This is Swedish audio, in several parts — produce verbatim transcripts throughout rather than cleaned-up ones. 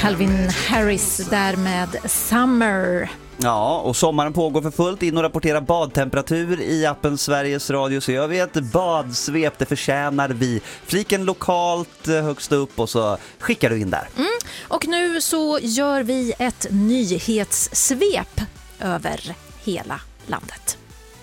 Calvin Harris där med Summer. Ja, och sommaren pågår för fullt. In och rapportera badtemperatur i appen Sveriges Radio. Så jag vet, badsvep, det förtjänar vi. Fliken lokalt högst upp och så skickar du in där. Mm. Och nu så gör vi ett nyhetssvep över hela landet.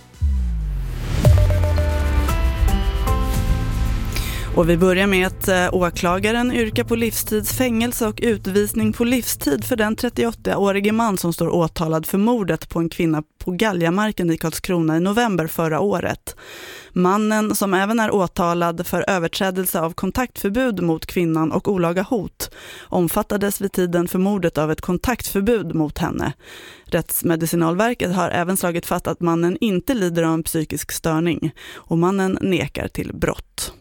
Och vi börjar med att äh, åklagaren yrkar på livstidsfängelse och utvisning på livstid för den trettioåttaårige man som står åtalad för mordet på en kvinna på Galjamarken i Karlskrona i november förra året. Mannen, som även är åtalad för överträdelse av kontaktförbud mot kvinnan och olaga hot, omfattades vid tiden för mordet av ett kontaktförbud mot henne. Rättsmedicinalverket har även slagit fast att mannen inte lider av en psykisk störning och mannen nekar till brott.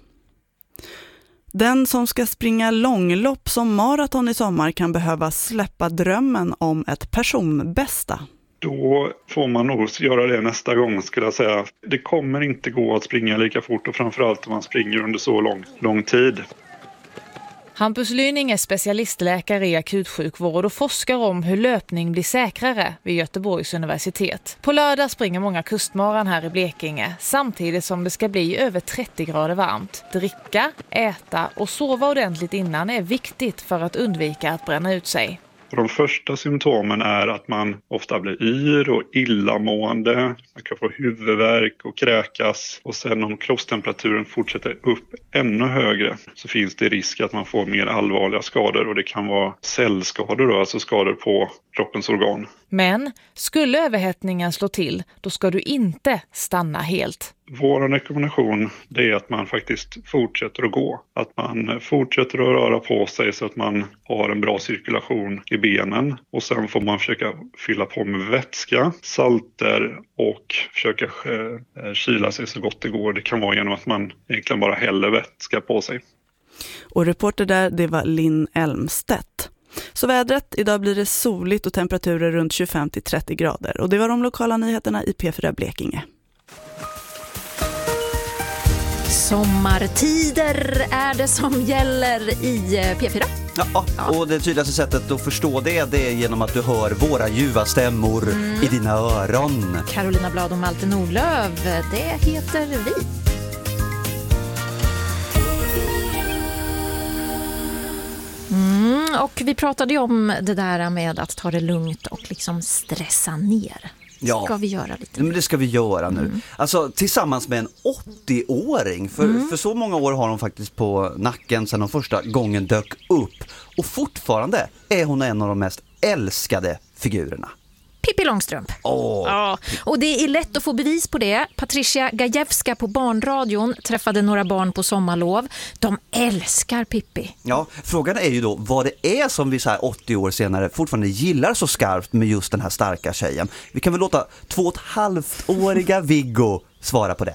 Den som ska springa långlopp som maraton i sommar kan behöva släppa drömmen om ett personbästa. Då får man nog göra det nästa gång, skulle jag säga. Det kommer inte gå att springa lika fort och framförallt om man springer under så lång, lång tid. Hampus Lyning är specialistläkare i akutsjukvård och forskar om hur löpning blir säkrare vid Göteborgs universitet. På lördag springer många kustmaran här i Blekinge, samtidigt som det ska bli över trettio grader varmt. Dricka, äta och sova ordentligt innan är viktigt för att undvika att bränna ut sig. De första symptomen är att man ofta blir yr och illamående, man kan få huvudvärk och kräkas. Och sen om kroppstemperaturen fortsätter upp ännu högre så finns det risk att man får mer allvarliga skador. Och det kan vara cellskador, då, alltså skador på kroppens organ. Men skulle överhettningen slå till, då ska du inte stanna helt. Vår rekommendation det är att man faktiskt fortsätter att gå. Att man fortsätter att röra på sig så att man har en bra cirkulation i benen. Och sen får man försöka fylla på med vätska, salter och försöka eh, kyla sig så gott det går. Det kan vara genom att man egentligen bara häller vätska på sig. Och reporter där, det var Linn Elmstedt. Så vädret, idag blir det soligt och temperaturer runt tjugofem till trettio grader. Och det var de lokala nyheterna i P fyra Blekinge. Sommartider är det som gäller i P fyra. Ja, och det tydligaste sättet att förstå det, det är genom att du hör våra ljuva stämmor mm. i dina öron. Carolina Blad och Malte Nordlöf, det heter vi. Mm, och vi pratade ju om det där med att ta det lugnt och liksom stressa ner. Ja, ska vi göra lite? Men det ska vi göra nu. Mm. Alltså tillsammans med en åttio-åring. För, mm. för så många år har hon faktiskt på nacken sedan de första gången dök upp. Och fortfarande är hon en av de mest älskade figurerna. Pippi Långstrump. Oh. Ja, och det är lätt att få bevis på det. Patricia Gajewska på Barnradion träffade några barn på sommarlov. De älskar Pippi. Ja, frågan är ju då vad det är som vi så här åttio år senare fortfarande gillar så skarpt med just den här starka tjejen. Vi kan väl låta två och ett halvt-åriga Viggo svara på det.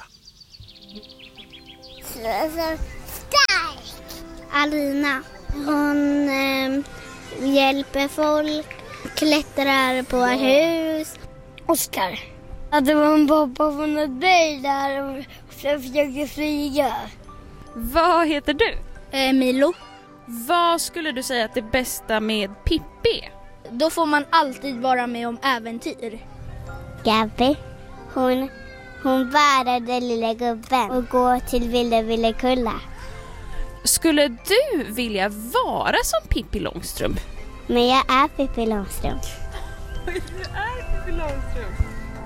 Så, så stark! Alina. Hon eh, hjälper folk. Klättrar på hus. Oskar. Att det var en pappa från ett berg där och försöker flyga. Vad heter du? Eh, Milo. Vad skulle du säga att det bästa med Pippi? Då får man alltid vara med om äventyr. Gabby, hon, hon bär den lilla gubben och går till Ville Ville Kulla. Skulle du vilja vara som Pippi Långstrump? Men jag är Pippi Långstrump. Du är Pippi Långstrump.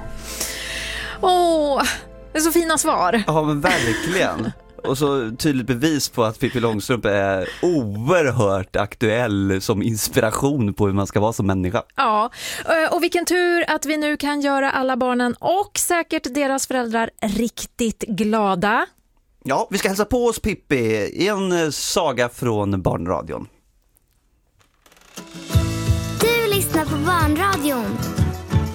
Åh, det är så fina svar. Ja, men verkligen. Och så tydligt bevis på att Pippi Långstrump är oerhört aktuell som inspiration på hur man ska vara som människa. Ja, och vilken tur att vi nu kan göra alla barnen och säkert deras föräldrar riktigt glada. Ja, vi ska hälsa på oss Pippi i en saga från Barnradion. Du lyssnar på Barnradion.